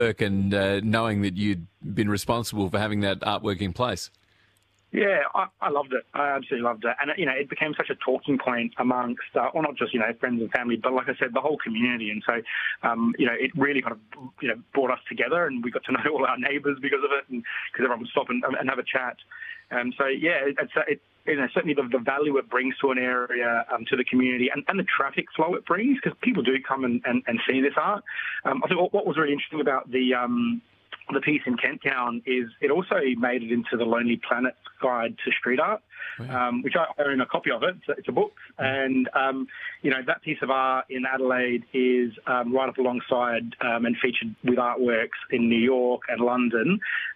work and knowing that you'd been responsible for having that artwork in place? Yeah, I loved it. I absolutely loved it. And, it became such a talking point amongst, well, not just, friends and family, but like I said, the whole community. And so, it really kind of, brought us together, and we got to know all our neighbours because of it, and because everyone would stop and have a chat. So, yeah, certainly the value it brings to an area, to the community, and the traffic flow it brings, because people do come and see this art. I think what was really interesting about the piece in Kent Town is it also made it into the Lonely Planet Guide to Street Art, which I own a copy of it. It's a book. And, that piece of art in Adelaide is right up alongside and featured with artworks in New York and London.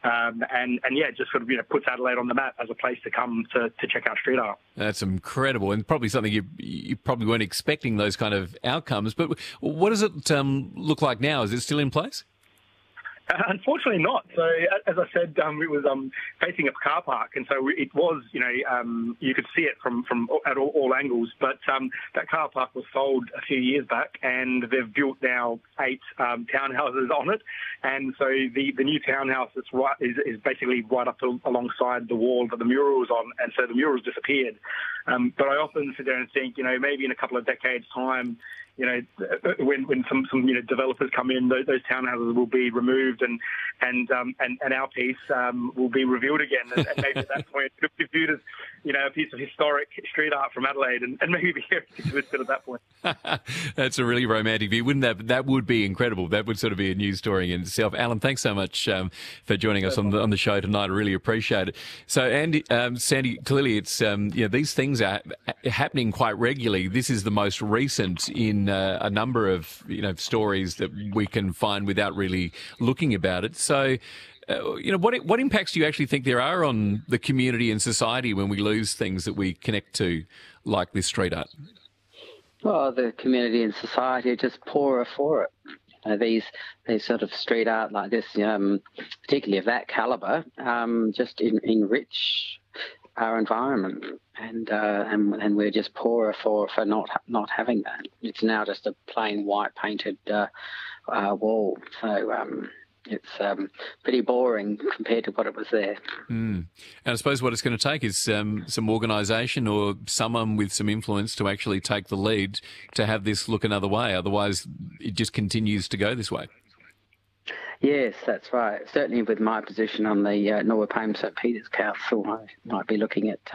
It just sort of, puts Adelaide on the map as a place to come to check out street art. That's incredible, and probably something you probably weren't expecting those kind of outcomes. But what does it look like now? Is it still in place? Unfortunately not. So, as I said, it was facing a car park, and so it was, you could see it from at all angles. But that car park was sold a few years back, and they've built now 8 townhouses on it. And so the new townhouse is basically right up alongside the wall that the mural was on, and so the mural's disappeared. But I often sit there and think, maybe in a couple of decades' time, when some developers come in, those townhouses will be removed, and our piece will be revealed again, and maybe at that point it'll be viewed as a piece of historic street art from Adelaide, and maybe be listed at that point. That's a really romantic view, wouldn't that would be incredible. That would sort of be a news story in itself. Alan, thanks so much for joining us on the show tonight. I really appreciate it. So, Andy, Sandy, clearly it's these things are happening quite regularly. This is the most recent in a number of stories that we can find without really looking about it. So, what impacts do you actually think there are on the community and society when we lose things that we connect to, like this street art? Well, the community and society are just poorer for it. These sort of street art like this, particularly of that calibre, just enrich our environment, and we're just poorer for not having that. It's now just a plain white painted wall, so it's pretty boring compared to what it was there. And I suppose what it's going to take is some organisation or someone with some influence to actually take the lead to have this look another way. Otherwise, it just continues to go this way. Yes, that's right. Certainly with my position on the Norwood Payne St Peter's Council, I might be looking at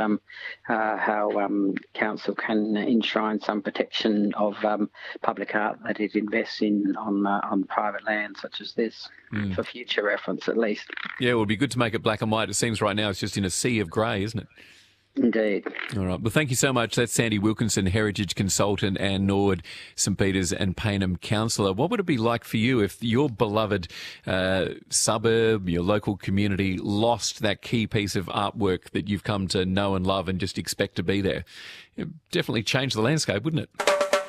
how council can enshrine some protection of public art that it invests in on private land such as this, for future reference at least. Yeah, it would be good to make it black and white. It seems right now it's just in a sea of grey, isn't it? Indeed. All right. Well, thank you so much. That's Sandy Wilkinson, Heritage Consultant and Norwood St Peters and Payneham Councillor. What would it be like for you if your beloved suburb, your local community, lost that key piece of artwork that you've come to know and love and just expect to be there? It definitely changed the landscape, wouldn't it?